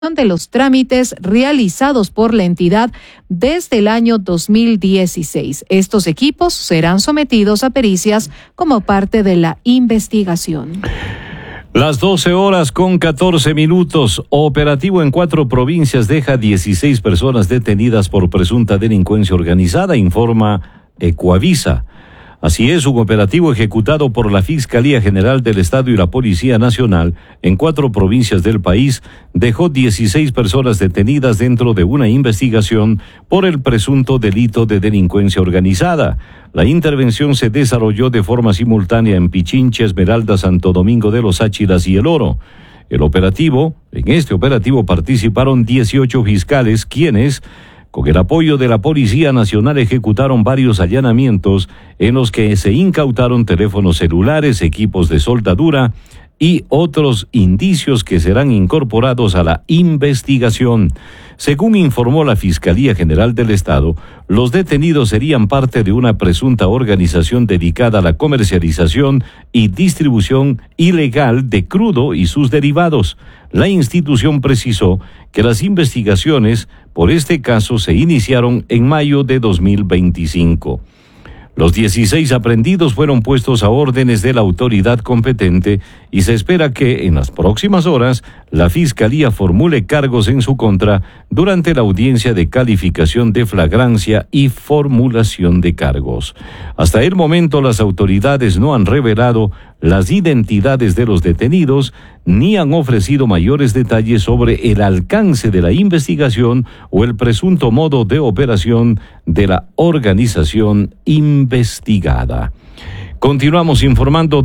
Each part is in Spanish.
de los trámites realizados por la entidad desde el año 2016. Estos equipos serán sometidos a pericias como parte de la investigación. Las 12:14. Operativo en 4 provincias deja 16 personas detenidas por presunta delincuencia organizada, informa Ecuavisa. Así es, un operativo ejecutado por la Fiscalía General del Estado y la Policía Nacional en 4 provincias del país dejó 16 personas detenidas dentro de una investigación por el presunto delito de delincuencia organizada. La intervención se desarrolló de forma simultánea en Pichincha, Esmeralda, Santo Domingo de los Áchilas y El Oro. En este operativo participaron 18 fiscales, quienes, con el apoyo de la Policía Nacional, ejecutaron varios allanamientos en los que se incautaron teléfonos celulares, equipos de soldadura y otros indicios que serán incorporados a la investigación. Según informó la Fiscalía General del Estado, los detenidos serían parte de una presunta organización dedicada a la comercialización y distribución ilegal de crudo y sus derivados. La institución precisó que las investigaciones por este caso se iniciaron en mayo de 2025. Los 16 aprehendidos fueron puestos a órdenes de la autoridad competente y se espera que en las próximas horas la Fiscalía formule cargos en su contra durante la audiencia de calificación de flagrancia y formulación de cargos. Hasta el momento las autoridades no han revelado las identidades de los detenidos ni han ofrecido mayores detalles sobre el alcance de la investigación o el presunto modo de operación de la organización investigada. Continuamos informando,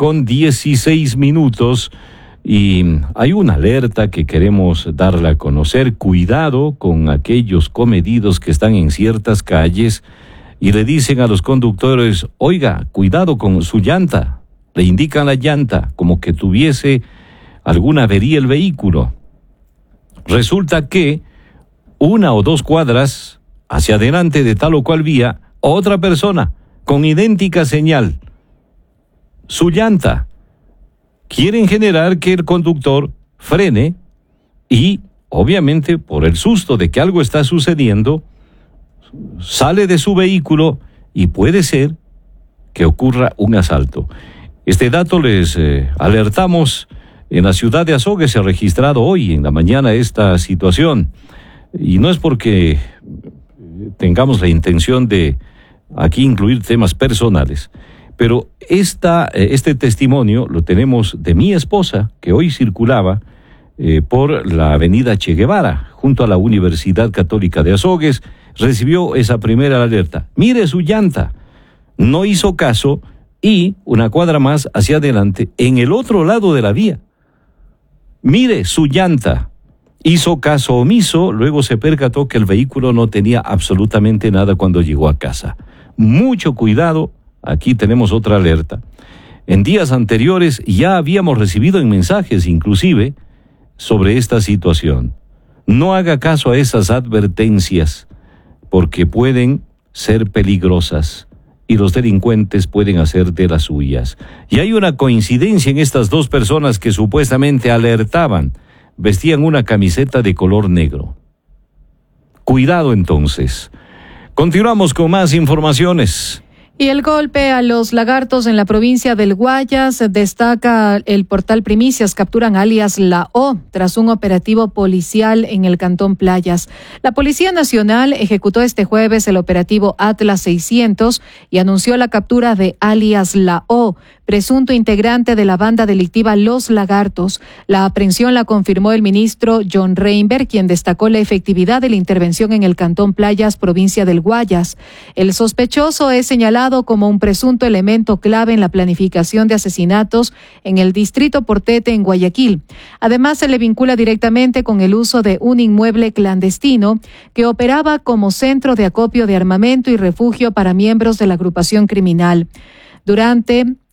12:16, y hay una alerta que queremos darle a conocer. Cuidado con aquellos comedidos que están en ciertas calles y le dicen a los conductores: oiga, cuidado con su llanta. Le indican la llanta como que tuviese alguna avería el vehículo. Resulta que 1 o 2 cuadras hacia adelante de tal o cual vía, otra persona con idéntica señal, su llanta. Quieren generar que el conductor frene y, obviamente, por el susto de que algo está sucediendo, sale de su vehículo y puede ser que ocurra un asalto. Este dato les alertamos. En la ciudad de Azogues se ha registrado hoy en la mañana esta situación. Y no es porque tengamos la intención de aquí incluir temas personales, pero este testimonio lo tenemos de mi esposa, que hoy circulaba por la avenida Che Guevara, junto a la Universidad Católica de Azogues. Recibió esa primera alerta. Mire su llanta. No hizo caso y 1 cuadra más hacia adelante, en el otro lado de la vía, mire su llanta. Hizo caso omiso, luego se percató que el vehículo no tenía absolutamente nada cuando llegó a casa. Mucho cuidado, aquí tenemos otra alerta. En días anteriores ya habíamos recibido en mensajes inclusive sobre esta situación. No haga caso a esas advertencias porque pueden ser peligrosas y los delincuentes pueden hacer de las suyas. Y hay una coincidencia en estas 2 personas que supuestamente alertaban. Vestían una camiseta de color negro. Cuidado entonces. Continuamos con más informaciones. Y el golpe a los lagartos en la provincia del Guayas, destaca el portal Primicias, capturan alias La O tras un operativo policial en el cantón Playas. La Policía Nacional ejecutó este jueves el operativo Atlas 600 y anunció la captura de alias La O, presunto integrante de la banda delictiva Los Lagartos. La aprehensión la confirmó el ministro John Reinberg, quien destacó la efectividad de la intervención en el cantón Playas, provincia del Guayas. El sospechoso es señalado como un presunto elemento clave en la planificación de asesinatos en el distrito Portete en Guayaquil. Además, se le vincula directamente con el uso de un inmueble clandestino que operaba como centro de acopio de armamento y refugio para miembros de la agrupación criminal. Durante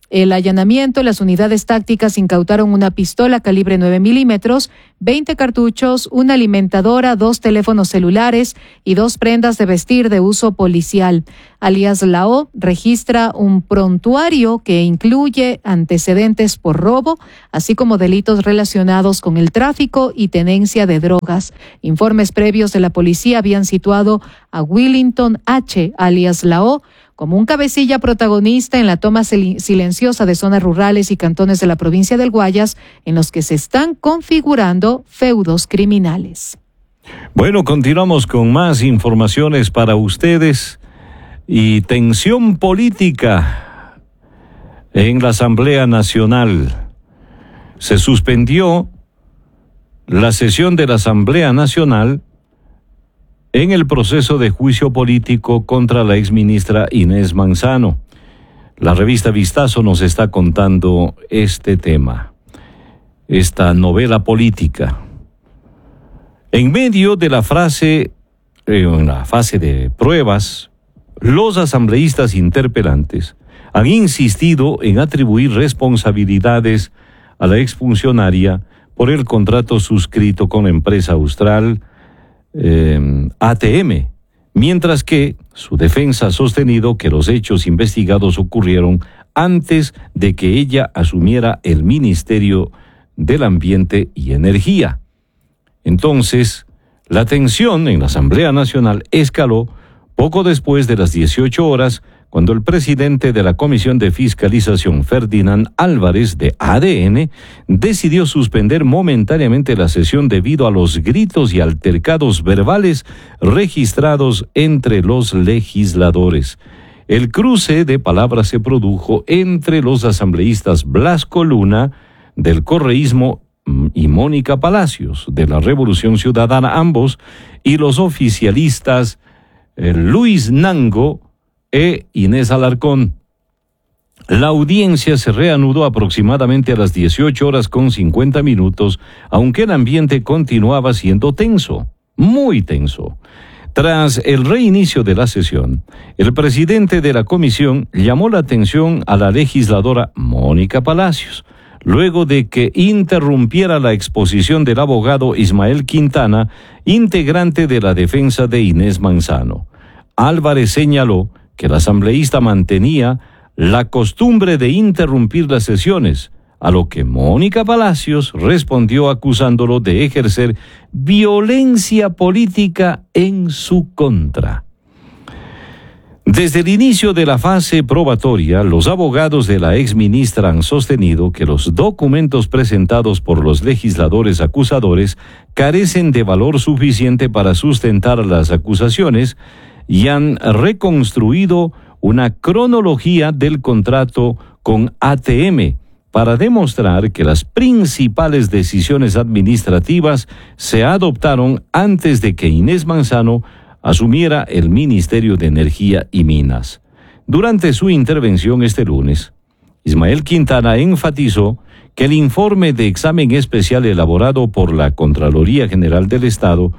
el allanamiento, las unidades tácticas incautaron una pistola calibre 9 milímetros, 20 cartuchos, una alimentadora, 2 teléfonos celulares y 2 prendas de vestir de uso policial. Alias La O registra un prontuario que incluye antecedentes por robo, así como delitos relacionados con el tráfico y tenencia de drogas. Informes previos de la policía habían situado a Willington H., alias La O, como un cabecilla protagonista en la toma silenciosa de zonas rurales y cantones de la provincia del Guayas, en los que se están configurando feudos criminales. Bueno, continuamos con más informaciones para ustedes. Y tensión política en la Asamblea Nacional. Se suspendió la sesión de la Asamblea Nacional en el proceso de juicio político contra la exministra Inés Manzano. La revista Vistazo nos está contando este tema, esta novela política. En medio de la fase de pruebas, los asambleístas interpelantes han insistido en atribuir responsabilidades a la exfuncionaria por el contrato suscrito con la empresa austral ATM, mientras que su defensa ha sostenido que los hechos investigados ocurrieron antes de que ella asumiera el Ministerio del Ambiente y Energía. Entonces, la tensión en la Asamblea Nacional escaló poco después de las 18 horas, cuando el presidente de la Comisión de Fiscalización, Ferdinand Álvarez, de ADN, decidió suspender momentáneamente la sesión debido a los gritos y altercados verbales registrados entre los legisladores. El cruce de palabras se produjo entre los asambleístas Blasco Luna, del correísmo, y Mónica Palacios, de la Revolución Ciudadana, ambos, y los oficialistas Luis Nango e Inés Alarcón. La audiencia se reanudó aproximadamente a las 18 horas con 50 minutos, aunque el ambiente continuaba siendo tenso, muy tenso. Tras el reinicio de la sesión, el presidente de la comisión llamó la atención a la legisladora Mónica Palacios, luego de que interrumpiera la exposición del abogado Ismael Quintana, integrante de la defensa de Inés Manzano. Álvarez señaló que el asambleísta mantenía la costumbre de interrumpir las sesiones, a lo que Mónica Palacios respondió acusándolo de ejercer violencia política en su contra. Desde el inicio de la fase probatoria, los abogados de la exministra han sostenido que los documentos presentados por los legisladores acusadores carecen de valor suficiente para sustentar las acusaciones y han reconstruido una cronología del contrato con ATM para demostrar que las principales decisiones administrativas se adoptaron antes de que Inés Manzano asumiera el Ministerio de Energía y Minas. Durante su intervención este lunes, Ismael Quintana enfatizó que el informe de examen especial elaborado por la Contraloría General del Estado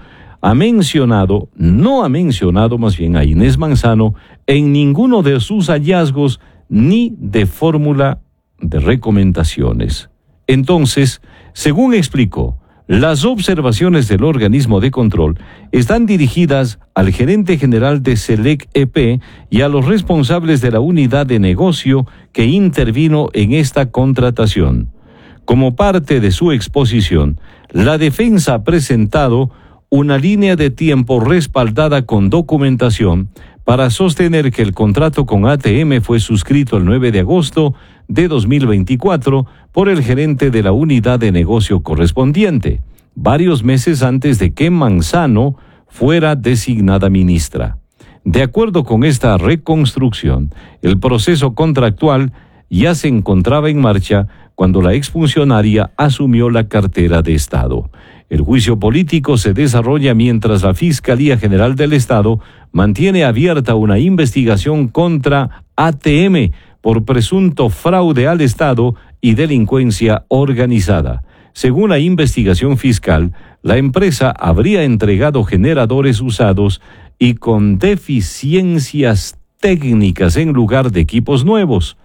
no ha mencionado más bien a Inés Manzano en ninguno de sus hallazgos ni de fórmula de recomendaciones. Entonces, según explicó, las observaciones del organismo de control están dirigidas al gerente general de Selec EP y a los responsables de la unidad de negocio que intervino en esta contratación. Como parte de su exposición, la defensa ha presentado una línea de tiempo respaldada con documentación para sostener que el contrato con ATM fue suscrito el 9 de agosto de 2024 por el gerente de la unidad de negocio correspondiente, varios meses antes de que Manzano fuera designada ministra. De acuerdo con esta reconstrucción, el proceso contractual ya se encontraba en marcha cuando la exfuncionaria asumió la cartera de Estado. El juicio político se desarrolla mientras la Fiscalía General del Estado mantiene abierta una investigación contra ATM por presunto fraude al Estado y delincuencia organizada. Según la investigación fiscal, la empresa habría entregado generadores usados y con deficiencias técnicas en lugar de equipos nuevos.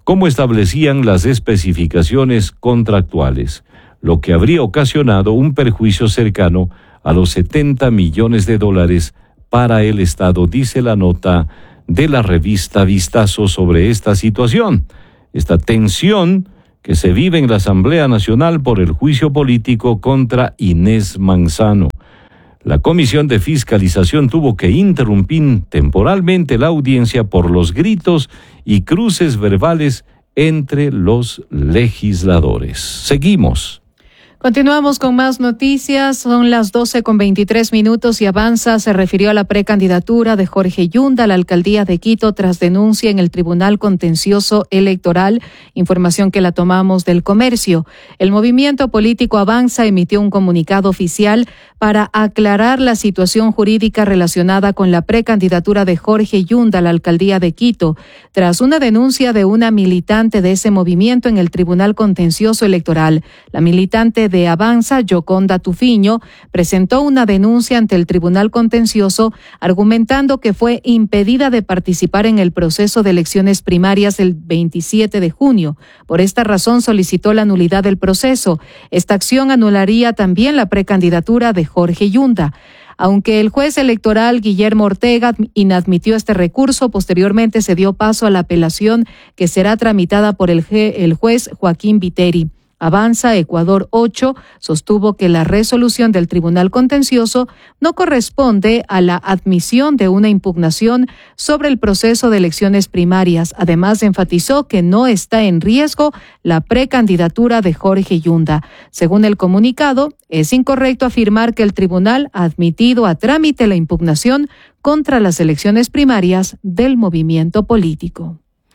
como establecían las especificaciones contractuales, lo que habría ocasionado un perjuicio cercano a los 70 millones de dólares para el Estado, dice la nota de la revista Vistazo sobre esta situación. Esta tensión que se vive en la Asamblea Nacional por el juicio político contra Inés Manzano. La Comisión de Fiscalización tuvo que interrumpir temporalmente la audiencia por los gritos y cruces verbales entre los legisladores. Seguimos. Continuamos con más noticias. Son las 12:23 y Avanza se refirió a la precandidatura de Jorge Yunda a la alcaldía de Quito tras denuncia en el Tribunal Contencioso Electoral, información que la tomamos del Comercio. El movimiento político Avanza emitió un comunicado oficial para aclarar la situación jurídica relacionada con la precandidatura de Jorge Yunda a la alcaldía de Quito, tras una denuncia de una militante de ese movimiento en el Tribunal Contencioso Electoral. La militante de Avanza, Yoconda Tufiño, presentó una denuncia ante el Tribunal Contencioso argumentando que fue impedida de participar en el proceso de elecciones primarias el 27 de junio. Por esta razón solicitó la nulidad del proceso. Esta acción anularía también la precandidatura de Jorge Yunda. Aunque el juez electoral Guillermo Ortega inadmitió este recurso, posteriormente se dio paso a la apelación que será tramitada por el juez Joaquín Viteri. Avanza Ecuador 8 sostuvo que la resolución del Tribunal Contencioso no corresponde a la admisión de una impugnación sobre el proceso de elecciones primarias. Además, enfatizó que no está en riesgo la precandidatura de Jorge Yunda. Según el comunicado, es incorrecto afirmar que el tribunal ha admitido a trámite la impugnación contra las elecciones primarias del movimiento político.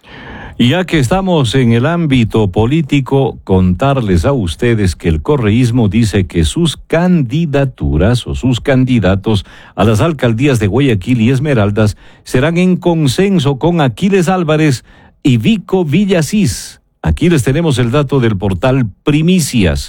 Y ya que estamos en el ámbito político, contarles a ustedes que el correísmo dice que sus candidaturas o sus candidatos a las alcaldías de Guayaquil y Esmeraldas serán en consenso con Aquiles Álvarez y Vico Villasís. Aquí les tenemos el dato del portal Primicias.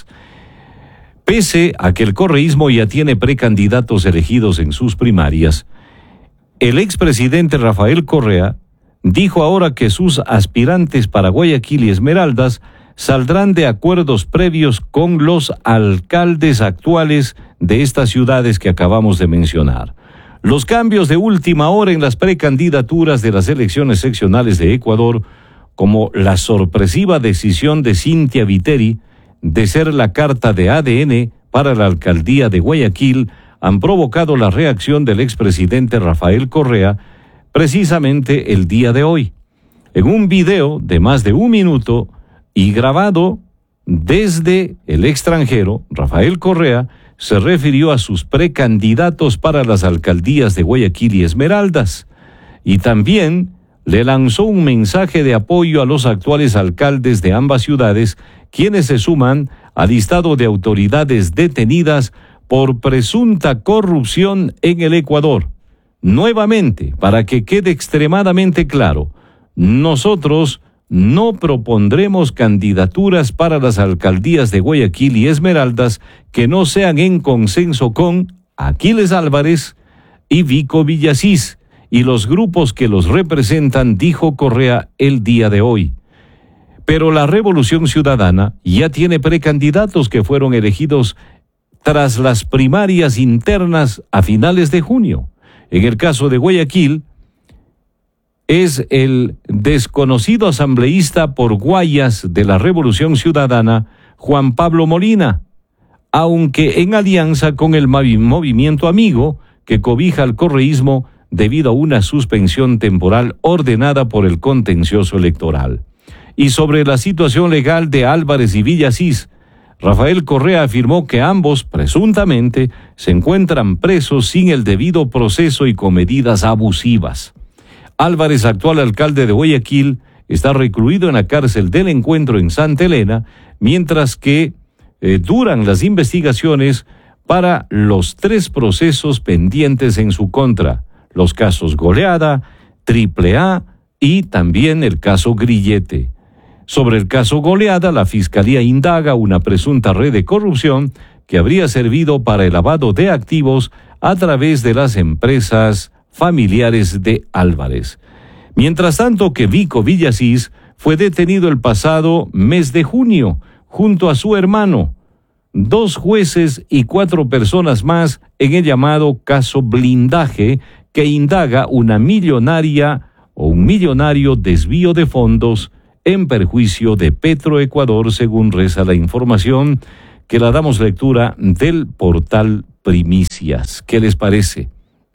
Pese a que el correísmo ya tiene precandidatos elegidos en sus primarias, el expresidente Rafael Correa dijo ahora que sus aspirantes para Guayaquil y Esmeraldas saldrán de acuerdos previos con los alcaldes actuales de estas ciudades que acabamos de mencionar. Los cambios de última hora en las precandidaturas de las elecciones seccionales de Ecuador, como la sorpresiva decisión de Cynthia Viteri de ser la carta de ADN para la alcaldía de Guayaquil, han provocado la reacción del expresidente Rafael Correa precisamente el día de hoy. En un video de más de 1 minuto y grabado desde el extranjero, Rafael Correa se refirió a sus precandidatos para las alcaldías de Guayaquil y Esmeraldas y también le lanzó un mensaje de apoyo a los actuales alcaldes de ambas ciudades, quienes se suman al listado de autoridades detenidas por presunta corrupción en el Ecuador. Nuevamente, para que quede extremadamente claro, nosotros no propondremos candidaturas para las alcaldías de Guayaquil y Esmeraldas que no sean en consenso con Aquiles Álvarez y Vico Villasís y los grupos que los representan, dijo Correa el día de hoy. Pero la Revolución Ciudadana ya tiene precandidatos que fueron elegidos tras las primarias internas a finales de junio. En el caso de Guayaquil, es el desconocido asambleísta por Guayas de la Revolución Ciudadana, Juan Pablo Molina, aunque en alianza con el movimiento amigo que cobija al correísmo debido a una suspensión temporal ordenada por el contencioso electoral. Y sobre la situación legal de Álvarez y Villasís, Rafael Correa afirmó que ambos, presuntamente, se encuentran presos sin el debido proceso y con medidas abusivas. Álvarez, actual alcalde de Guayaquil, está recluido en la cárcel del Encuentro en Santa Elena, mientras que duran las investigaciones para los 3 procesos pendientes en su contra, los casos Goleada, AAA y también el caso Grillete. Sobre el caso Goleada, la Fiscalía indaga una presunta red de corrupción que habría servido para el lavado de activos a través de las empresas familiares de Álvarez. Mientras tanto que Vico Villasís fue detenido el pasado mes de junio junto a su hermano, 2 jueces y 4 personas más en el llamado caso Blindaje, que indaga una millonaria o un millonario desvío de fondos en perjuicio de Petroecuador, según reza la información que la damos lectura del portal Primicias. ¿Qué les parece?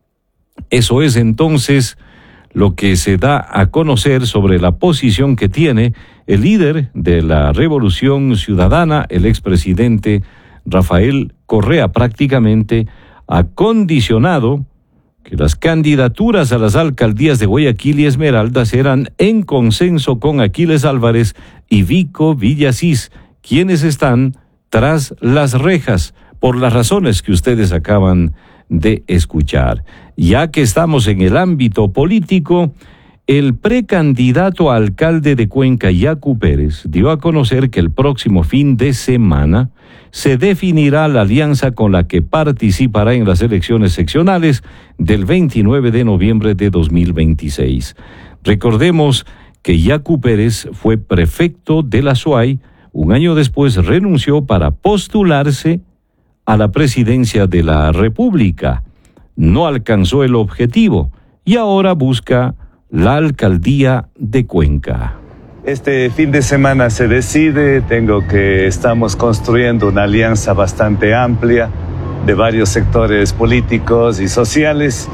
Eso es entonces lo que se da a conocer sobre la posición que tiene el líder de la Revolución Ciudadana, el expresidente Rafael Correa. Prácticamente ha condicionado que las candidaturas a las alcaldías de Guayaquil y Esmeraldas eran en consenso con Aquiles Álvarez y Vico Villasís, quienes están tras las rejas, por las razones que ustedes acaban de escuchar. Ya que estamos en el ámbito político, el precandidato a alcalde de Cuenca, Yacu Pérez, dio a conocer que el próximo fin de semana se definirá la alianza con la que participará en las elecciones seccionales del 29 de noviembre de 2026. Recordemos que Yacu Pérez fue prefecto de la SUAY, un año después renunció para postularse a la presidencia de la República. No alcanzó el objetivo y ahora busca la alcaldía de Cuenca. Este fin de semana se decide, estamos construyendo una alianza bastante amplia de varios sectores políticos y sociales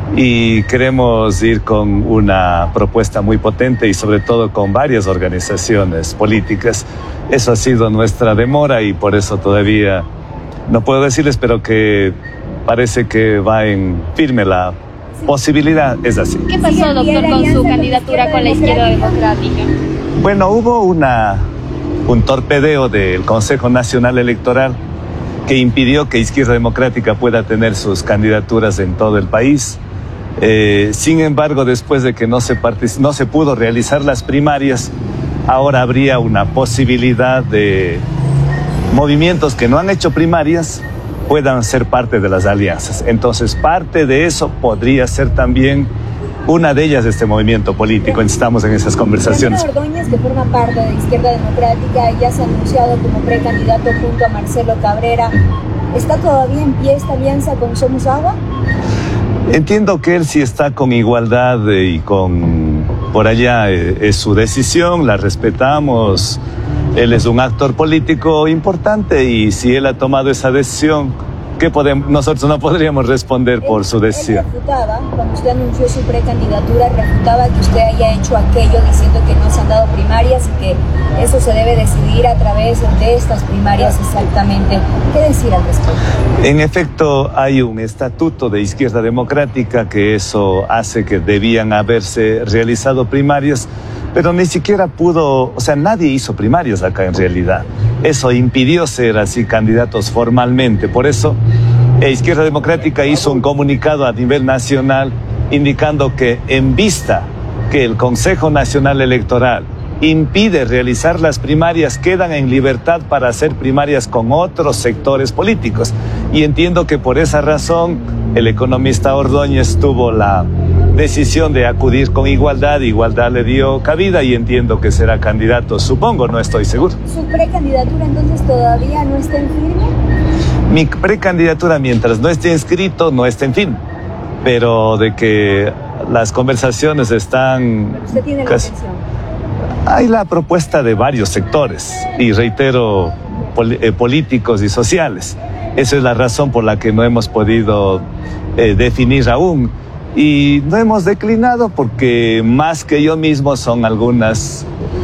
y queremos ir con una propuesta muy potente y sobre todo con varias organizaciones políticas. Eso ha sido nuestra demora y por eso todavía no puedo decirles, pero que parece que va en firme la posibilidad, es así. ¿Qué pasó, doctor, con su candidatura con la Izquierda Democrática? Bueno, hubo un torpedeo del Consejo Nacional Electoral que impidió que Izquierda Democrática pueda tener sus candidaturas en todo el país. Sin embargo, después de que no se pudo realizar las primarias, ahora habría una posibilidad de movimientos que no han hecho primarias puedan ser parte de las alianzas. Entonces, parte de eso podría ser también una de ellas este movimiento político. Estamos en esas conversaciones. Ordóñez, que forma parte de Izquierda Democrática, ya se ha anunciado como precandidato junto a Marcelo Cabrera. ¿Está todavía en pie esta alianza con Somos Agua? Entiendo que él sí está con igualdad y por allá es su decisión, la respetamos. Él es un actor político importante y si él ha tomado esa decisión, nosotros no podríamos responder por su decisión. Él refutaba, cuando usted anunció su precandidatura, refutaba que usted haya hecho aquello diciendo que no se han dado primarias y que eso se debe decidir a través de estas primarias exactamente. ¿Qué decir al respecto? En efecto, hay un estatuto de Izquierda Democrática que eso hace que debían haberse realizado primarias, pero ni siquiera nadie hizo primarias acá en realidad. Eso impidió ser así candidatos formalmente. Por eso, Izquierda Democrática hizo un comunicado a nivel nacional indicando que en vista que el Consejo Nacional Electoral impide realizar las primarias, quedan en libertad para hacer primarias con otros sectores políticos. Y entiendo que por esa razón el economista Ordóñez tuvo la decisión de acudir con igualdad le dio cabida y entiendo que será candidato, supongo, no estoy seguro. ¿Su precandidatura entonces todavía no está en firme? Mi precandidatura, mientras no esté inscrito, no está en firme, pero de que las conversaciones están... Pero usted tiene la intención. Hay la propuesta de varios sectores y reitero, políticos y sociales. Esa es la razón por la que no hemos podido definir aún. Y no hemos declinado porque más que yo mismo son algunas.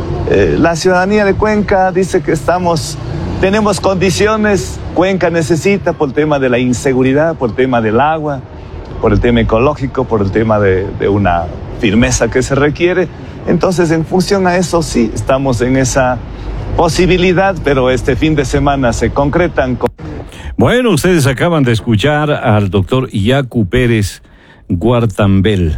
La ciudadanía de Cuenca dice que tenemos condiciones, Cuenca necesita por el tema de la inseguridad, por el tema del agua, por el tema ecológico, por el tema de una firmeza que se requiere. Entonces, en función a eso, sí, estamos en esa posibilidad, pero este fin de semana se concretan. Bueno, ustedes acaban de escuchar al doctor Yacu Pérez Guartambel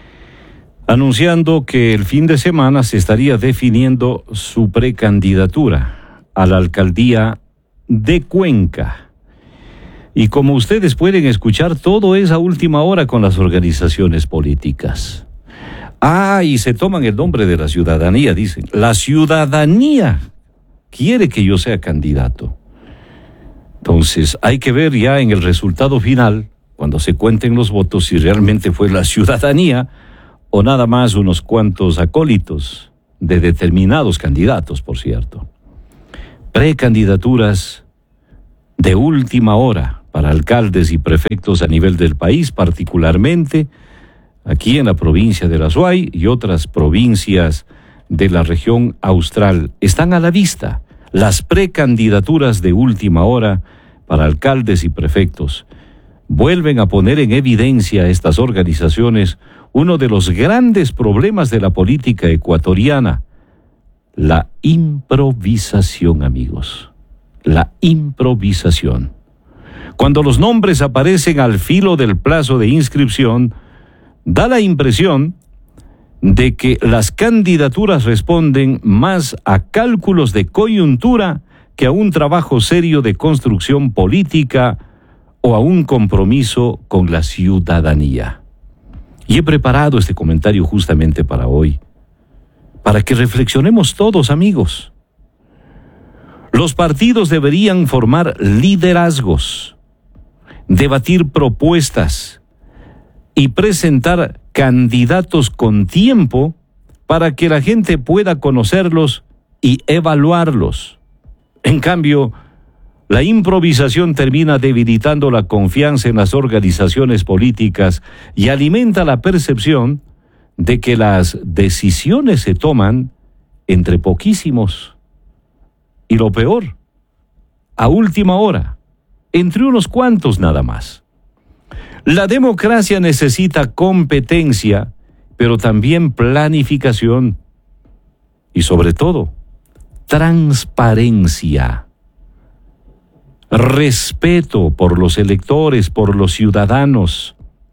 anunciando que el fin de semana se estaría definiendo su precandidatura a la alcaldía de Cuenca. Y como ustedes pueden escuchar, todo es a última hora con las organizaciones políticas. Y se toman el nombre de la ciudadanía, dicen. La ciudadanía quiere que yo sea candidato. Entonces, hay que ver ya en el resultado final, cuando se cuenten los votos, si realmente fue la ciudadanía o nada más unos cuantos acólitos de determinados candidatos, por cierto. Precandidaturas de última hora para alcaldes y prefectos a nivel del país, particularmente aquí en la provincia de La Suay y otras provincias de la región austral. Están a la vista las precandidaturas de última hora para alcaldes y prefectos. Vuelven a poner en evidencia a estas organizaciones uno de los grandes problemas de la política ecuatoriana: la improvisación, amigos. La improvisación. Cuando los nombres aparecen al filo del plazo de inscripción, da la impresión de que las candidaturas responden más a cálculos de coyuntura que a un trabajo serio de construcción política o a un compromiso con la ciudadanía. Y he preparado este comentario justamente para hoy, para que reflexionemos todos, amigos. Los partidos deberían formar liderazgos, debatir propuestas y presentar candidatos con tiempo para que la gente pueda conocerlos y evaluarlos. En cambio, la improvisación termina debilitando la confianza en las organizaciones políticas y alimenta la percepción de que las decisiones se toman entre poquísimos. Y lo peor, a última hora, entre unos cuantos nada más. La democracia necesita competencia, pero también planificación y, sobre todo, transparencia. Respeto por los electores, por los ciudadanos.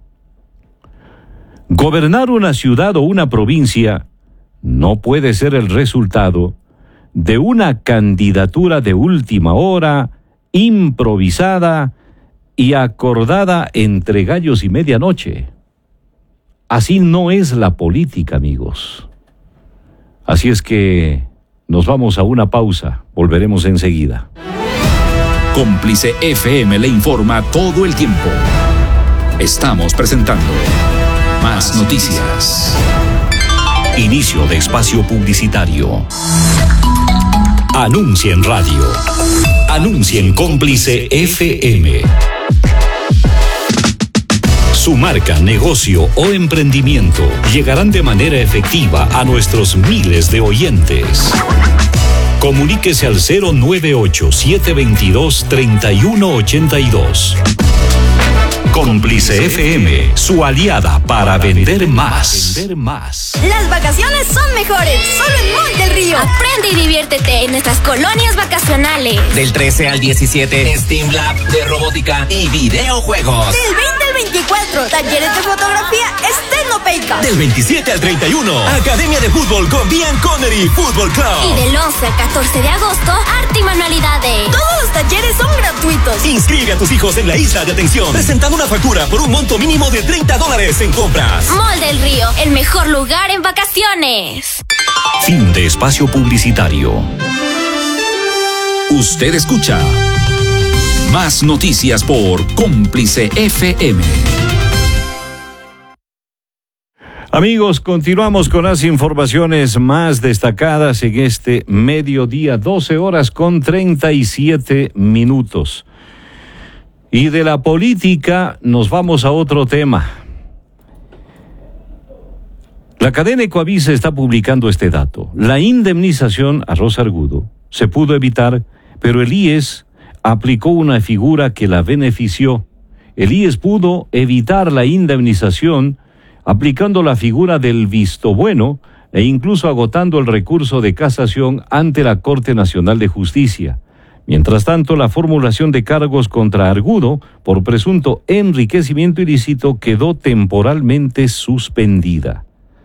Gobernar una ciudad o una provincia no puede ser el resultado de una candidatura de última hora, improvisada y acordada entre gallos y medianoche. Así no es la política, amigos. Así es que nos vamos a una pausa. Volveremos enseguida. Cómplice FM le informa todo el tiempo. Estamos presentando Más Noticias. Inicio de espacio publicitario. Anuncia en radio. Anuncia en Cómplice FM. Su marca, negocio o emprendimiento llegarán de manera efectiva a nuestros miles de oyentes. Comuníquese al 098-722-3182. Cómplice FM, su aliada para vender más. Las vacaciones son mejores, solo en Mall del Río. Aprende y diviértete en nuestras colonias vacacionales. Del 13 al 17, Steam Lab de robótica y videojuegos. Del 20 al 24, talleres de fotografía Estenopeica. Del 27 al 31, Academia de Fútbol con Bian Connery Fútbol Club. Y del 11 al 14 de agosto, arte y manualidades. Todos los talleres son gratuitos. Inscribe a tus hijos en la isla de atención, presentando una factura por un monto mínimo de $30 en compras. Mall del Río, el mejor lugar en vacaciones. Fin de espacio publicitario. Usted escucha Más Noticias por Cómplice FM. Amigos, continuamos con las informaciones más destacadas en este mediodía, 12:37. Y de la política nos vamos a otro tema. La cadena Ecoavisa está publicando este dato. La indemnización a Rosa Argudo se pudo evitar, pero el IES aplicó una figura que la benefició. El IES pudo evitar la indemnización aplicando la figura del visto bueno e incluso agotando el recurso de casación ante la Corte Nacional de Justicia. Mientras tanto, la formulación de cargos contra Argudo por presunto enriquecimiento ilícito quedó temporalmente suspendida.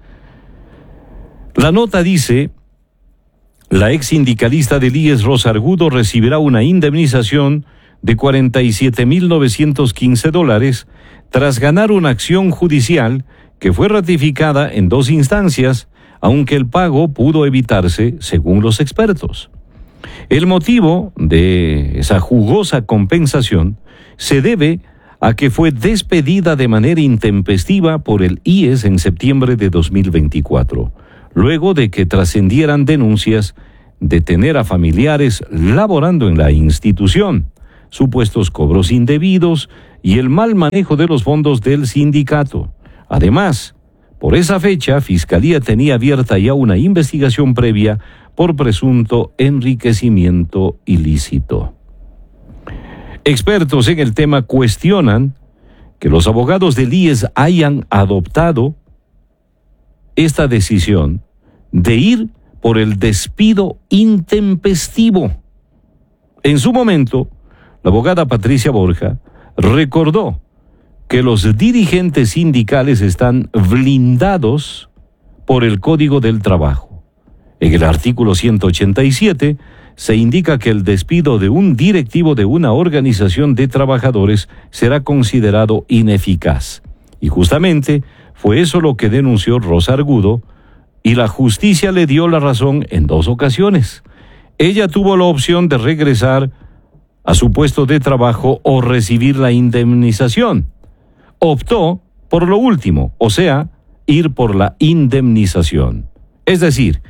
La nota dice: la ex sindicalista del IES Rosa Argudo recibirá una indemnización de $47,915 tras ganar una acción judicial que fue ratificada en 2 instancias, aunque el pago pudo evitarse según los expertos. El motivo de esa jugosa compensación se debe a que fue despedida de manera intempestiva por el IES en septiembre de 2024, luego de que trascendieran denuncias de tener a familiares laborando en la institución, supuestos cobros indebidos y el mal manejo de los fondos del sindicato. Además, por esa fecha, Fiscalía tenía abierta ya una investigación previa por presunto enriquecimiento ilícito. Expertos en el tema cuestionan que los abogados del IES hayan adoptado esta decisión de ir por el despido intempestivo. En su momento, la abogada Patricia Borja recordó que los dirigentes sindicales están blindados por el Código del Trabajo. En el artículo 187 se indica que el despido de un directivo de una organización de trabajadores será considerado ineficaz. Y justamente fue eso lo que denunció Rosa Argudo, y la justicia le dio la razón en 2 ocasiones. Ella tuvo la opción de regresar a su puesto de trabajo o recibir la indemnización. Optó por lo último, o sea, ir por la indemnización. Es decir,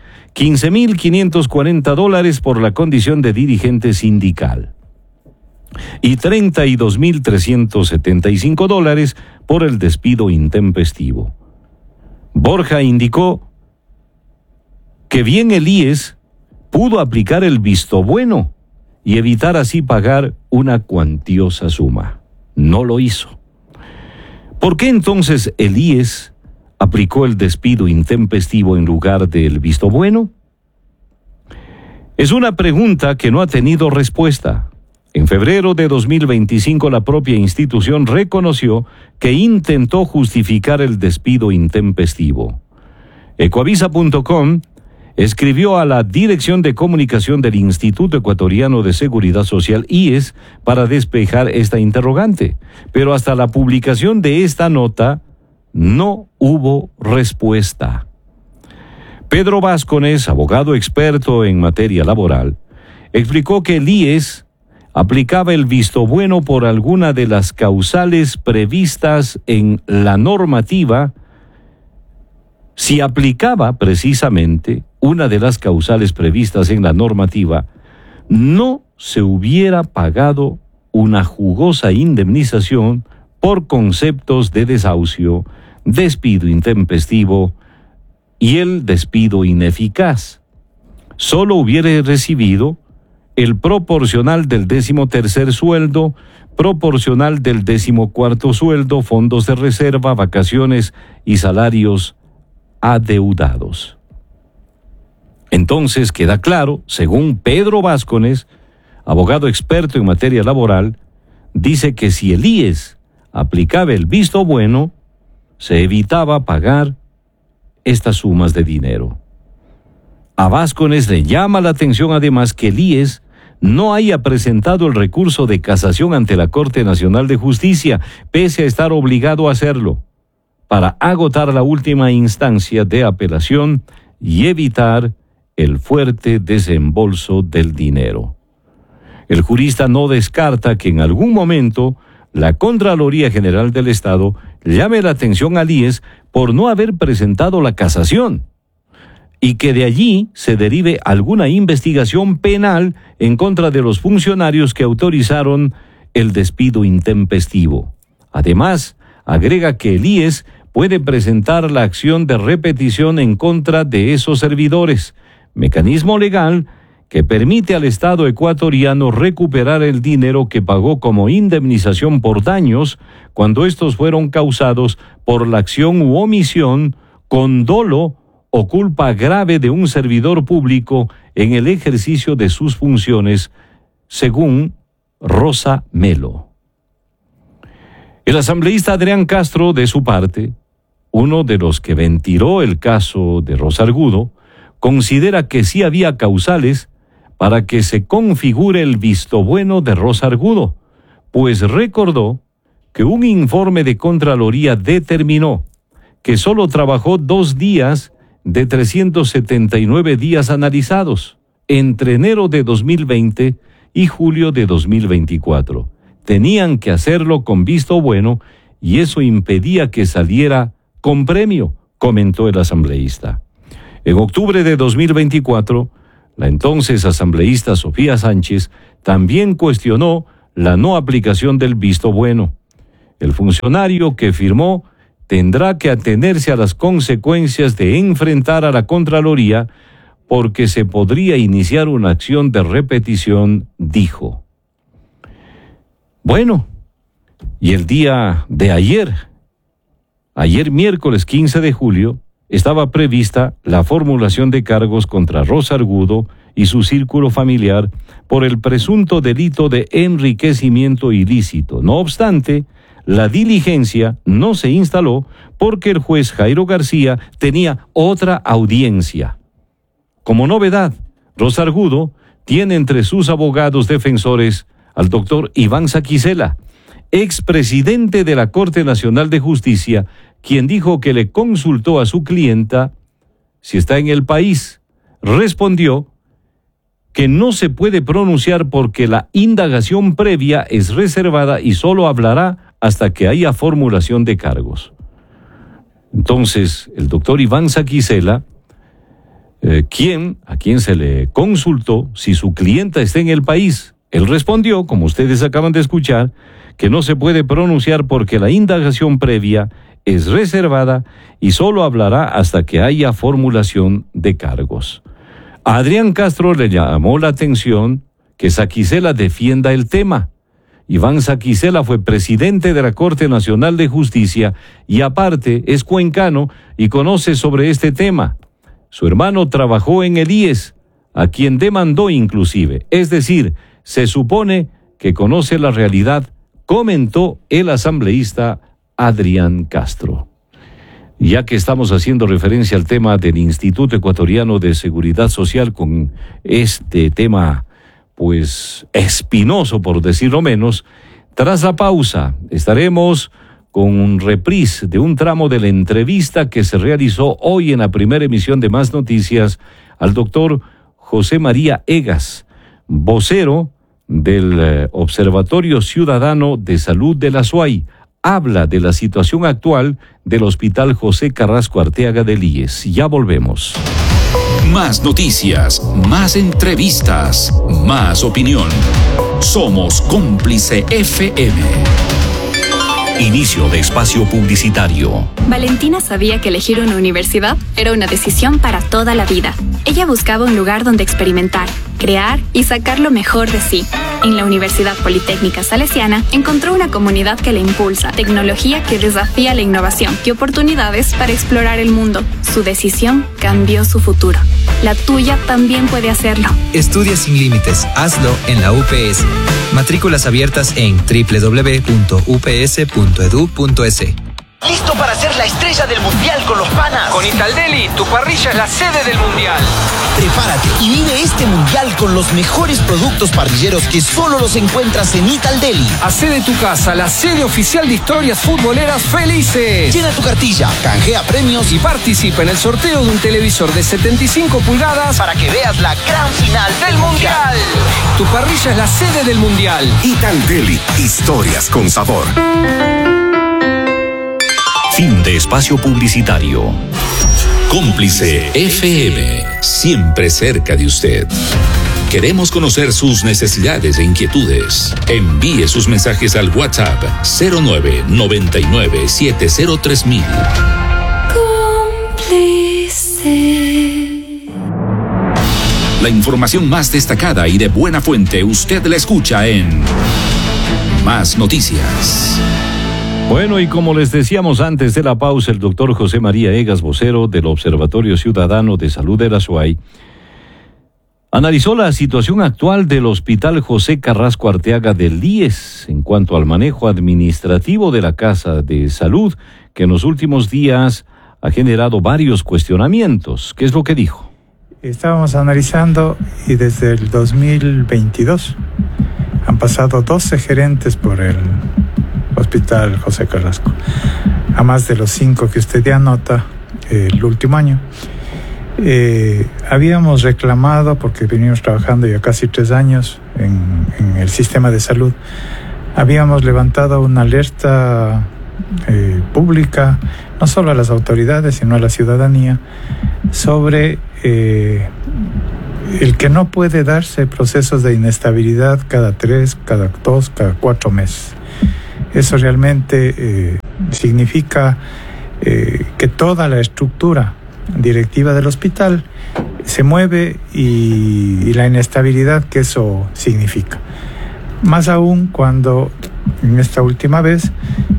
$15,540 por la condición de dirigente sindical y $32,375 por el despido intempestivo. Borja indicó que bien el IES pudo aplicar el visto bueno y evitar así pagar una cuantiosa suma. No lo hizo. ¿Por qué entonces el IES aplicó el despido intempestivo en lugar del visto bueno? Es una pregunta que no ha tenido respuesta. En febrero de 2025, la propia institución reconoció que intentó justificar el despido intempestivo. Ecoavisa.com escribió a la Dirección de Comunicación del Instituto Ecuatoriano de Seguridad Social, IES, para despejar esta interrogante, pero hasta la publicación de esta nota no hubo respuesta. Pedro Vázquez, abogado experto en materia laboral, explicó que el IES aplicaba el visto bueno por alguna de las causales previstas en la normativa. Si aplicaba precisamente una de las causales previstas en la normativa, no se hubiera pagado una jugosa indemnización por conceptos de desahucio, despido intempestivo y el despido ineficaz. Solo hubiera recibido el proporcional del 13º sueldo, proporcional del 14º sueldo, fondos de reserva, vacaciones y salarios adeudados. Entonces queda claro, según Pedro Vázquez, abogado experto en materia laboral, dice que si el IES aplicaba el visto bueno, se evitaba pagar estas sumas de dinero. A Vázquez le llama la atención además que el IES no haya presentado el recurso de casación ante la Corte Nacional de Justicia, pese a estar obligado a hacerlo, para agotar la última instancia de apelación y evitar el fuerte desembolso del dinero. El jurista no descarta que en algún momento la Contraloría General del Estado llame la atención al IES por no haber presentado la casación y que de allí se derive alguna investigación penal en contra de los funcionarios que autorizaron el despido intempestivo. Además, agrega que el IES puede presentar la acción de repetición en contra de esos servidores, mecanismo legal que permite al Estado ecuatoriano recuperar el dinero que pagó como indemnización por daños cuando estos fueron causados por la acción u omisión con dolo o culpa grave de un servidor público en el ejercicio de sus funciones, según Rosa Melo. El asambleísta Adrián Castro, de su parte, uno de los que ventiló el caso de Rosa Argudo, considera que sí había causales para que se configure el visto bueno de Rosa Argudo, pues recordó que un informe de Contraloría determinó que solo trabajó 2 días de 379 días analizados, entre enero de 2020 y julio de 2024. Tenían que hacerlo con visto bueno y eso impedía que saliera con premio, comentó el asambleísta. En octubre de 2024, la entonces asambleísta Sofía Sánchez también cuestionó la no aplicación del visto bueno. El funcionario que firmó tendrá que atenerse a las consecuencias de enfrentar a la Contraloría porque se podría iniciar una acción de repetición, dijo. Bueno, y el día de ayer miércoles 15 de julio, estaba prevista la formulación de cargos contra Rosa Argudo y su círculo familiar por el presunto delito de enriquecimiento ilícito. No obstante, la diligencia no se instaló porque el juez Jairo García tenía otra audiencia. Como novedad, Rosa Argudo tiene entre sus abogados defensores al doctor Iván Saquicela, expresidente de la Corte Nacional de Justicia, quien dijo que le consultó a su clienta si está en el país. Respondió que no se puede pronunciar porque la indagación previa es reservada y solo hablará hasta que haya formulación de cargos. Entonces, el doctor Iván Saquicela, a quien se le consultó si su clienta está en el país, él respondió, como ustedes acaban de escuchar, que no se puede pronunciar porque la indagación previa es reservada y solo hablará hasta que haya formulación de cargos. A Adrián Castro le llamó la atención que Saquicela defienda el tema. Iván Saquicela fue presidente de la Corte Nacional de Justicia y aparte es cuencano y conoce sobre este tema. Su hermano trabajó en el IES, a quien demandó inclusive. Es decir, se supone que conoce la realidad, comentó el asambleísta Adrián Castro. Ya que estamos haciendo referencia al tema del Instituto Ecuatoriano de Seguridad Social con este tema, pues, espinoso por decirlo menos, tras la pausa estaremos con un reprise de un tramo de la entrevista que se realizó hoy en la primera emisión de Más Noticias al doctor José María Egas, vocero del Observatorio Ciudadano de Salud de la SUAY. Habla de la situación actual del Hospital José Carrasco Arteaga del IES. Ya volvemos. Más noticias, más entrevistas, más opinión. Somos Cómplice FM. Inicio de espacio publicitario. Valentina sabía que elegir una universidad era una decisión para toda la vida. Ella buscaba un lugar donde experimentar, crear y sacar lo mejor de sí. En la Universidad Politécnica Salesiana encontró una comunidad que le impulsa, tecnología que desafía la innovación y oportunidades para explorar el mundo. Su decisión cambió su futuro. La tuya también puede hacerlo. Estudia sin límites. Hazlo en la UPS. Matrículas abiertas en www.ups.edu.es. ¿Listo para ser la estrella del mundial con los panas? Con Italdeli, tu parrilla es la sede del mundial. Prepárate y vive este mundial con los mejores productos parrilleros que solo los encuentras en Italdeli. Hacé de tu casa la sede oficial de historias futboleras felices. Llena tu cartilla, canjea premios y participa en el sorteo de un televisor de 75 pulgadas para que veas la gran final del mundial. Tu parrilla es la sede del mundial. Italdeli, historias con sabor. Fin de espacio publicitario. Cómplice FM, siempre cerca de usted. Queremos conocer sus necesidades e inquietudes. Envíe sus mensajes al WhatsApp 0999703000. Cómplice. La información más destacada y de buena fuente usted la escucha en Más Noticias. Bueno, y como les decíamos antes de la pausa, el doctor José María Egas, vocero del Observatorio Ciudadano de Salud de la SUAY, analizó la situación actual del Hospital José Carrasco Arteaga del IES en cuanto al manejo administrativo de la Casa de Salud, que en los últimos días ha generado varios cuestionamientos. ¿Qué es lo que dijo? Estábamos analizando y desde el 2022 han pasado 12 gerentes por el Hospital José Carrasco. a más de los 5 que usted ya anota el último año. Habíamos reclamado, porque venimos trabajando ya casi 3 años en el sistema de salud, habíamos levantado una alerta pública, no solo a las autoridades, sino a la ciudadanía, sobre el que no puede darse procesos de inestabilidad cada 3, cada 2, cada 4 meses. Eso realmente significa que toda la estructura directiva del hospital se mueve y la inestabilidad que eso significa. Más aún cuando en esta última vez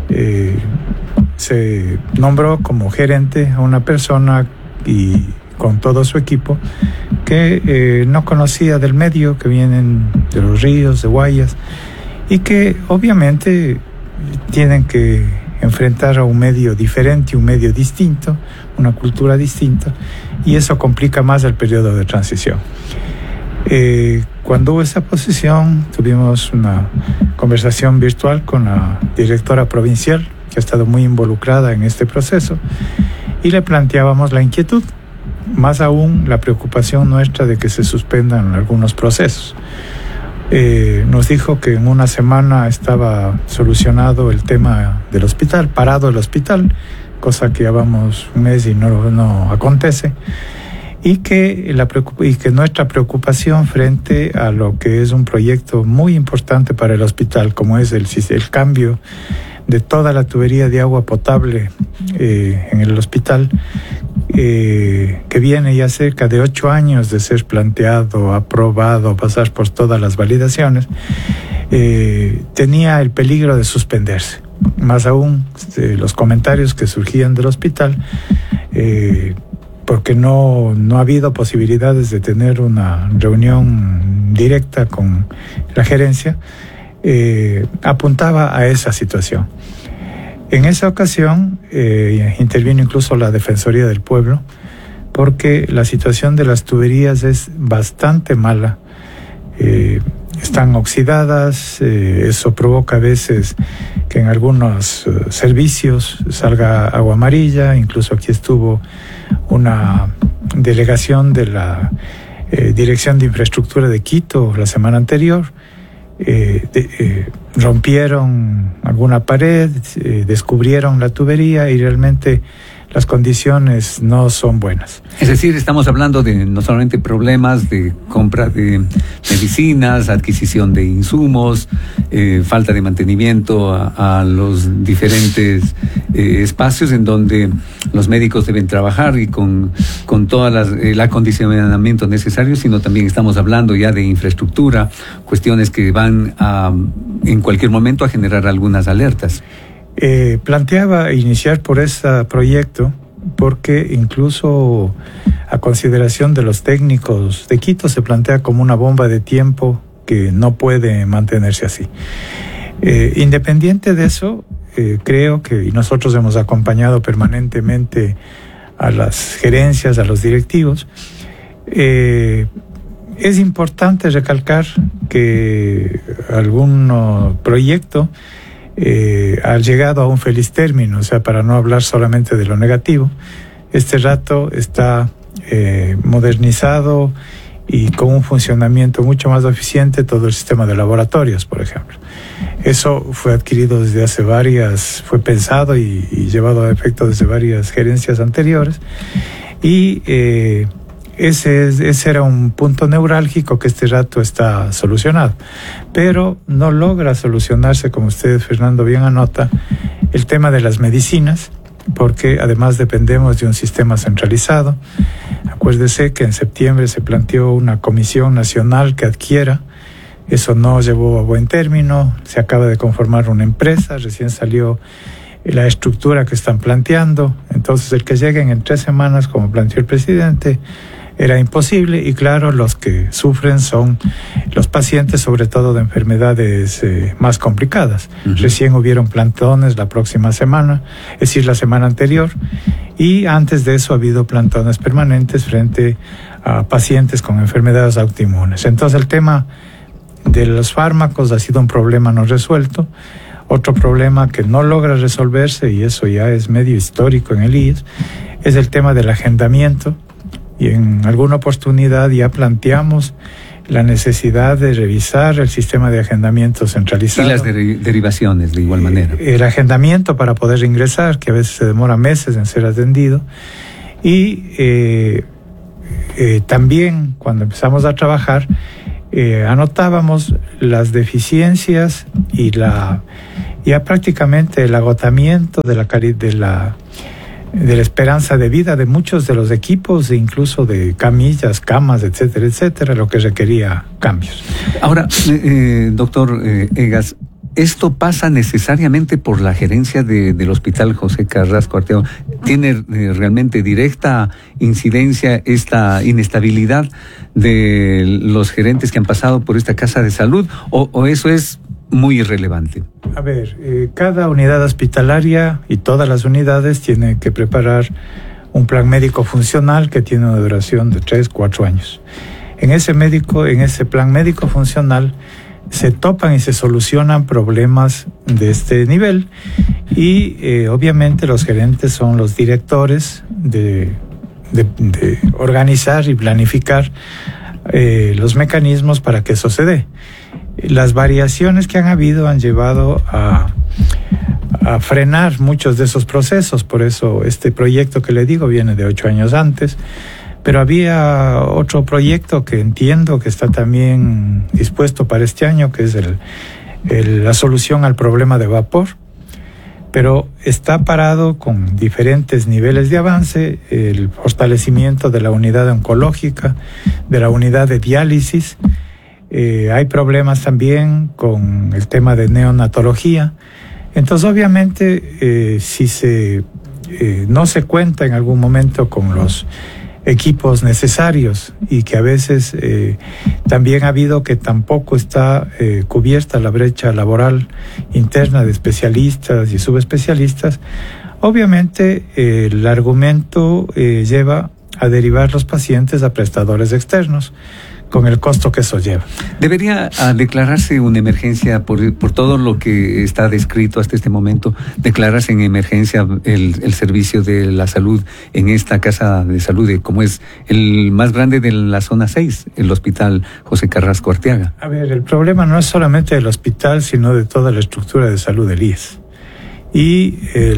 se nombró como gerente a una persona y con todo su equipo que no conocía del medio, que vienen de los ríos, de Guayas, y que obviamente tienen que enfrentar a un medio diferente, un medio distinto, una cultura distinta, y eso complica más el periodo de transición. Cuando hubo esa posición, tuvimos una conversación virtual con la directora provincial, que ha estado muy involucrada en este proceso, y le planteábamos la inquietud, más aún la preocupación nuestra de que se suspendan algunos procesos. Nos dijo que en una semana estaba solucionado el tema del hospital, parado el hospital, cosa que llevamos un mes y no acontece, y que nuestra preocupación frente a lo que es un proyecto muy importante para el hospital, como es el cambio de toda la tubería de agua potable en el hospital, que viene ya cerca de 8 años de ser planteado, aprobado, pasar por todas las validaciones, tenía el peligro de suspenderse. Más aún los comentarios que surgían del hospital, porque no ha habido posibilidades de tener una reunión directa con la gerencia, apuntaba a esa situación. En esa ocasión intervino incluso la Defensoría del Pueblo, porque la situación de las tuberías es bastante mala. Están oxidadas, eso provoca a veces que en algunos servicios salga agua amarilla. Incluso aquí estuvo una delegación de la Dirección de Infraestructura de Quito la semana anterior. Rompieron alguna pared, descubrieron la tubería y realmente las condiciones no son buenas. Es decir, estamos hablando de no solamente problemas de compra de medicinas, adquisición de insumos, falta de mantenimiento a los diferentes espacios en donde los médicos deben trabajar y con todo el acondicionamiento necesario, sino también estamos hablando ya de infraestructura, cuestiones que van en cualquier momento a generar algunas alertas. Planteaba iniciar por ese proyecto porque incluso a consideración de los técnicos de Quito se plantea como una bomba de tiempo que no puede mantenerse así. Independiente de eso, creo que y nosotros hemos acompañado permanentemente a las gerencias, a los directivos. Es importante recalcar que algún proyecto ha llegado a un feliz término, o sea, para no hablar solamente de lo negativo. Este rato está modernizado y con un funcionamiento mucho más eficiente todo el sistema de laboratorios, por ejemplo. Eso fue adquirido desde hace fue pensado y llevado a efecto desde varias gerencias anteriores, y ese era un punto neurálgico que este rato está solucionado, pero no logra solucionarse, como usted, Fernando, bien anota, el tema de las medicinas, porque además dependemos de un sistema centralizado. Acuérdese que en septiembre se planteó una comisión nacional que adquiera. Eso no llevó a buen término. Se acaba de conformar una empresa, recién salió la estructura que están planteando. Entonces, el que lleguen en 3 semanas, como planteó el presidente, era imposible. Y claro, los que sufren son los pacientes, sobre todo de enfermedades más complicadas. Uh-huh. Recién hubieron plantones la próxima semana, es decir, la semana anterior, y antes de eso ha habido plantones permanentes frente a pacientes con enfermedades autoinmunes. Entonces, el tema de los fármacos ha sido un problema no resuelto. Otro problema que no logra resolverse, y eso ya es medio histórico en el IES, es el tema del agendamiento. Y en alguna oportunidad ya planteamos la necesidad de revisar el sistema de agendamiento centralizado. Y las derivaciones de igual manera. El agendamiento para poder ingresar, que a veces se demora meses en ser atendido. Y también cuando empezamos a trabajar, anotábamos las deficiencias y ya prácticamente el agotamiento de la esperanza de vida de muchos de los equipos, e incluso de camillas, camas, etcétera, etcétera, lo que requería cambios. Ahora, doctor Egas, ¿esto pasa necesariamente por la gerencia del Hospital José Carrasco Arteaga? ¿Tiene realmente directa incidencia esta inestabilidad de los gerentes que han pasado por esta casa de salud, o eso es muy irrelevante? A ver, cada unidad hospitalaria y todas las unidades tienen que preparar un plan médico funcional que tiene una duración de 3-4 años. En ese plan médico funcional se topan y se solucionan problemas de este nivel, y obviamente los gerentes son los directores de organizar y planificar los mecanismos para que eso se dé. Las variaciones que han habido han llevado a frenar muchos de esos procesos. Por eso este proyecto que le digo viene de 8 años antes, pero había otro proyecto que entiendo que está también dispuesto para este año, que es la solución al problema de vapor, pero está parado con diferentes niveles de avance: el fortalecimiento de la unidad oncológica, de la unidad de diálisis. Hay problemas también con el tema de neonatología. Entonces, obviamente, si no se cuenta en algún momento con los equipos necesarios, y que a veces también ha habido que tampoco está cubierta la brecha laboral interna de especialistas y subespecialistas, obviamente el argumento lleva a derivar los pacientes a prestadores externos, con el costo que eso lleva. ¿Debería declararse una emergencia por todo lo que está descrito hasta este momento? ¿Declararse en emergencia el servicio de la salud en esta casa de salud, como es el más grande de la zona 6, el Hospital José Carrasco Arteaga? A ver, el problema no es solamente del hospital, sino de toda la estructura de salud del IES. Y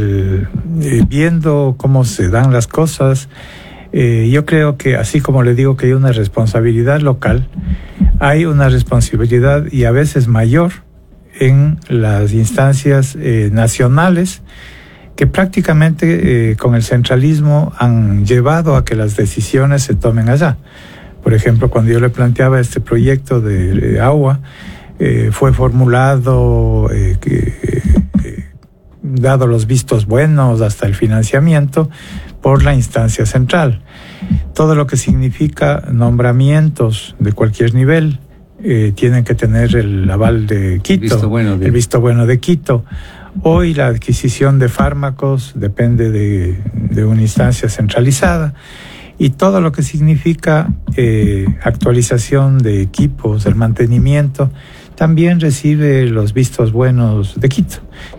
viendo cómo se dan las cosas, yo creo que, así como le digo que hay una responsabilidad local, hay una responsabilidad, y a veces mayor, en las instancias nacionales, que prácticamente con el centralismo han llevado a que las decisiones se tomen allá. Por ejemplo, cuando yo le planteaba este proyecto de agua, fue formulado, dado los vistos buenos hasta el financiamiento, por la instancia central. Todo lo que significa nombramientos de cualquier nivel tienen que tener el aval de Quito, el visto bueno de Quito. Hoy la adquisición de fármacos depende de una instancia centralizada, y todo lo que significa actualización de equipos, el mantenimiento, también recibe los vistos buenos de Quito.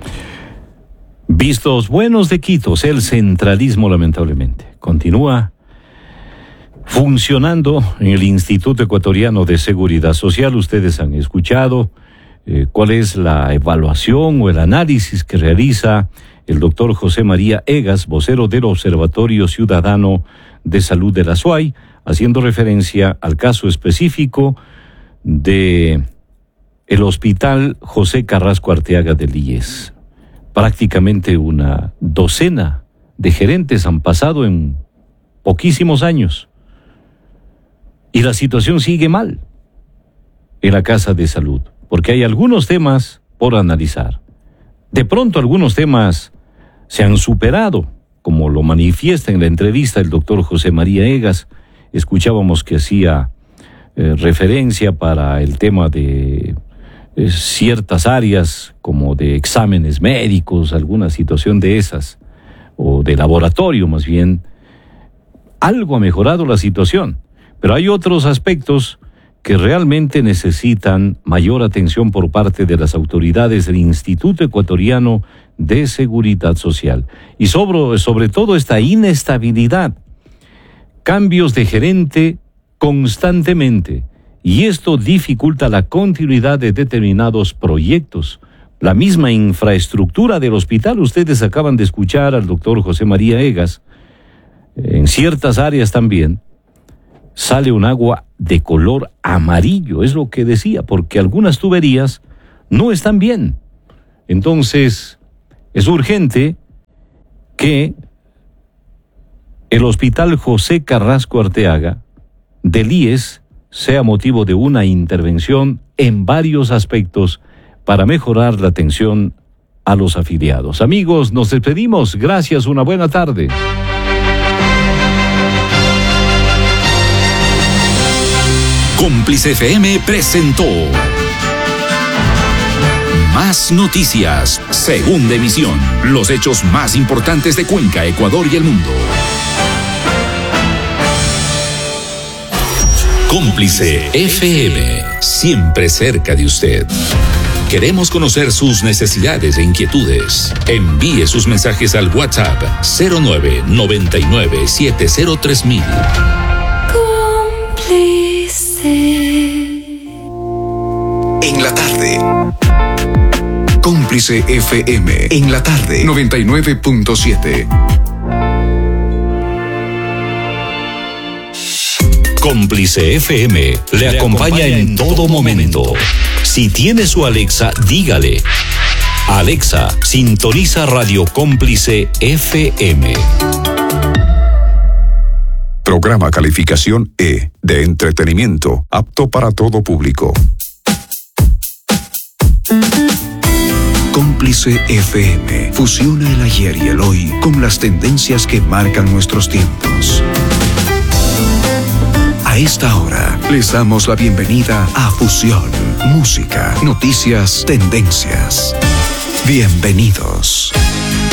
Vistos buenos de Quito. El centralismo, lamentablemente, continúa funcionando en el Instituto Ecuatoriano de Seguridad Social. Ustedes han escuchado cuál es la evaluación o el análisis que realiza el doctor José María Egas, vocero del Observatorio Ciudadano de Salud de la SUAY, haciendo referencia al caso específico de el Hospital José Carrasco Arteaga del IES. Prácticamente una docena de gerentes han pasado en poquísimos años, y la situación sigue mal en la casa de salud, porque hay algunos temas por analizar. De pronto algunos temas se han superado, como lo manifiesta en la entrevista el doctor José María Egas. Escuchábamos que hacía referencia para el tema de ciertas áreas como de exámenes médicos, alguna situación de esas, o de laboratorio más bien. Algo ha mejorado la situación, pero hay otros aspectos que realmente necesitan mayor atención por parte de las autoridades del Instituto Ecuatoriano de Seguridad Social. Y sobre todo esta inestabilidad, cambios de gerente constantemente, y esto dificulta la continuidad de determinados proyectos. La misma infraestructura del hospital, ustedes acaban de escuchar al doctor José María Egas, en ciertas áreas también sale un agua de color amarillo, es lo que decía, porque algunas tuberías no están bien. Entonces, es urgente que el Hospital José Carrasco Arteaga del IES sea motivo de una intervención en varios aspectos para mejorar la atención a los afiliados. Amigos, nos despedimos. Gracias, una buena tarde. Cómplice FM presentó Más Noticias, segunda emisión. Los hechos más importantes de Cuenca, Ecuador y el mundo. Cómplice FM, siempre cerca de usted. Queremos conocer sus necesidades e inquietudes. Envíe sus mensajes al WhatsApp 0999703000. En la tarde. Cómplice FM. En la tarde. 99.7. Cómplice FM le acompaña en todo momento. Si tiene su Alexa, dígale: Alexa, sintoniza Radio Cómplice FM. Programa calificación E, de entretenimiento, apto para todo público. Cómplice FM fusiona el ayer y el hoy con las tendencias que marcan nuestros tiempos. A esta hora les damos la bienvenida a Fusión, música, noticias, tendencias. Bienvenidos.